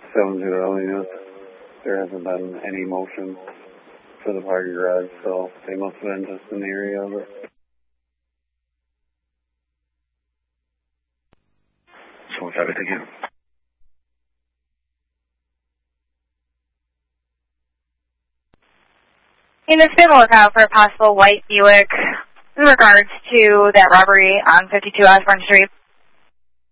7-0 units. There hasn't been any motion for the parking garage, so they must have been just in the area of it. So what's that again? In this been a lookout for a possible white Buick in regards to that robbery on 52 Osborne Street.